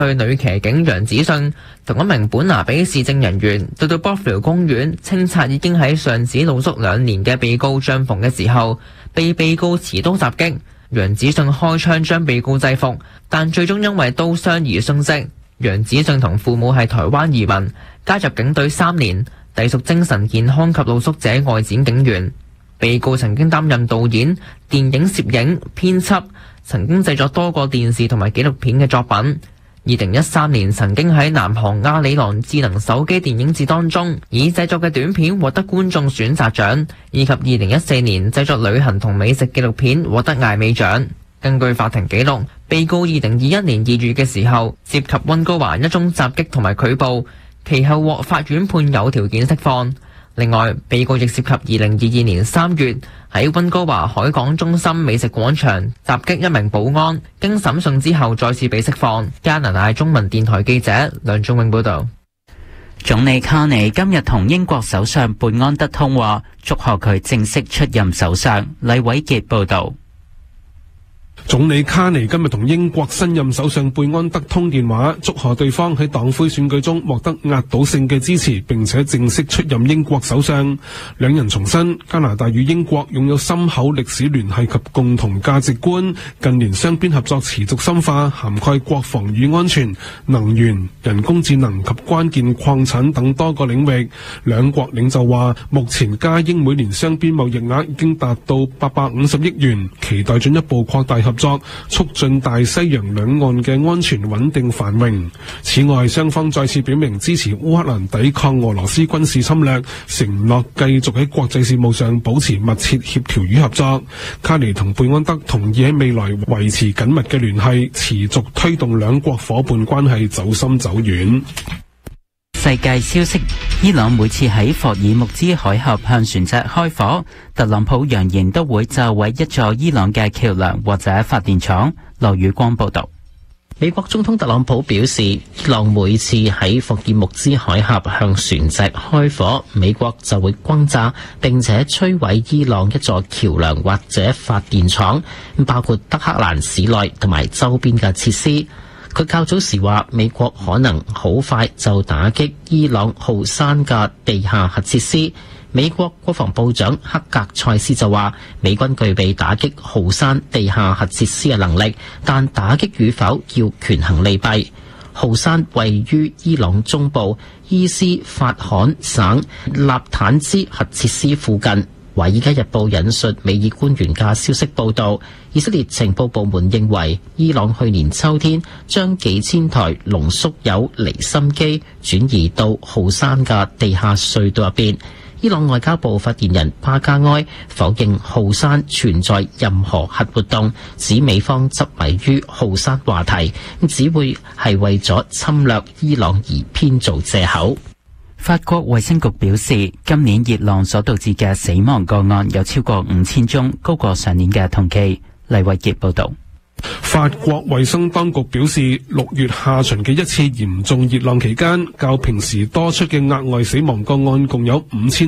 去女騎警楊子信同一名本拿比市政人員到 Bothwell 公園清拆已經喺上址露宿2年嘅被告帳篷嘅時候，被告持刀襲擊，楊子信開槍將被告制服，但最終因為刀傷而殉職。楊子信同父母係台灣移民，加入警隊3年，隸屬精神健康及露宿者外展警員。被告曾經擔任導演、電影攝影、編輯，曾經製作多個電視同埋紀錄片嘅作品。2013年曾經喺南韓阿里郎智能手機電影節當中，以製作嘅短片獲得觀眾選擇獎，以及2014年製作旅行同美食紀錄片獲得艾美獎。根據法庭記錄，被告2021年2月嘅時候涉及溫哥華一宗襲擊同埋拒捕，其後獲法院判有條件釋放。另外，被告亦涉及2022年3月喺溫哥華海港中心美食廣場襲擊一名保安，經審訊之後再次被釋放。加拿大中文電台記者梁仲永報導。 總理卡尼今日同英國首相貝安德通話，祝賀佢正式出任首相。黎偉傑報導。 總理卡尼今日同英國新任首相貝安德通電話，祝賀對方喺黨魁選舉中獲得壓倒性嘅支持，並且正式出任英國首相。兩人重申加拿大與英國擁有深厚歷史聯繫及共同價值觀，近年雙邊合作持續深化，涵蓋國防與安全、能源、人工智能及關鍵礦產等多個領域。兩國領袖話，目前加英每年雙邊貿易額已經達到850億元，期待進一步擴大合作，促進大西洋兩岸嘅安全穩定繁榮。此外，雙方再次表明支持烏克蘭抵抗俄羅斯軍事侵略，承諾繼續喺國際事務上保持密切協調與合作。卡尼同貝安德同意喺未來維持緊密嘅聯繫，持續推動兩國夥伴關係走深走遠。 世界消息：伊朗每次喺霍爾木茲海峽向船隻開火，特朗普揚言都會炸毀一座伊朗嘅橋梁或者發電廠。羅宇光報道。 美國總統特朗普表示，伊朗每次喺霍爾木茲海峽向船隻開火，美國就會轟炸並且摧毀伊朗一座橋梁或者發電廠，包括德黑蘭市內同埋周邊嘅設施。佢較早時話，美國可能好快就打擊伊朗浩山嘅地下核設施。美國國防部長克格塞斯就話，美軍具備打擊浩山地下核設施嘅能力，但打擊與否要權衡利弊。浩山位於伊朗中部伊斯法罕省納坦茲核設施附近。華爾街日報引述美爾官員嘅消息報道，以色列情報部門認為，伊朗去年秋天將幾千台濃縮鈾離心機轉移到浩山嘅地下隧道入邊。伊朗外交部發言人巴加埃否認浩山存在任何核活動，指美方執迷於浩山話題，只會係為咗侵略伊朗而編造藉口。 法國衛生局表示，今年熱浪所導致嘅死亡個案有超過5000宗，高過上年嘅同期。黎偉傑報導。 法國衛生當局表示，6月下旬嘅一次嚴重熱浪期間，較平時多出嘅額外死亡個案共有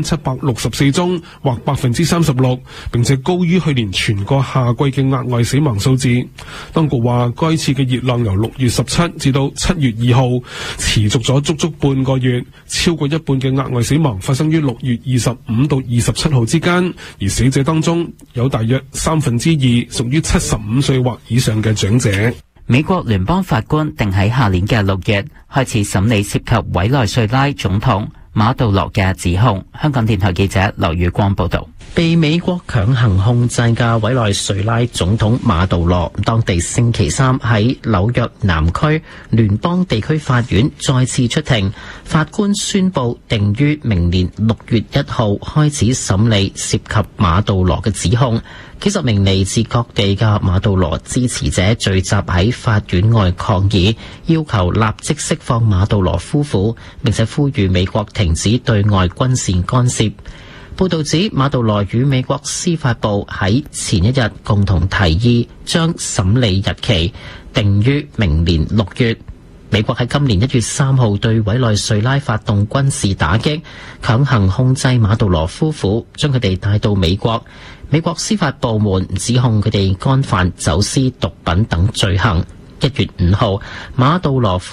5764宗，或36%，並且高於去年全個夏季嘅額外死亡數字。當局話，該次嘅熱浪由6月17至到7月2號持續咗足足半個月，超過一半嘅額外死亡發生於6月25到27號之間，而死者當中有大約2/3屬於75歲或以上嘅長者。 美國聯邦法官定喺下年嘅6月開始審理涉及委內瑞拉總統馬杜羅嘅指控。香港電台記者劉宇光報道。 被美國強行控制嘅委內瑞拉總統馬杜羅，當地星期三喺紐約南區聯邦地區法院再次出庭，法官宣布定於明年6月1號開始審理涉及馬杜羅嘅指控。幾十名嚟自各地嘅馬杜羅支持者聚集喺法院外抗議，要求立即釋放馬杜羅夫婦，並且呼籲美國停止對外軍事干涉。報道指，馬杜羅與美國司法部喺前一日共同提議將審理日期定於明年6月。美國喺今年1月3號對委內瑞拉發動軍事打擊，強行控制馬杜羅夫婦，將佢哋帶到美國。美國司法部門指控佢哋干犯走私毒品等罪行。 1月5號馬杜羅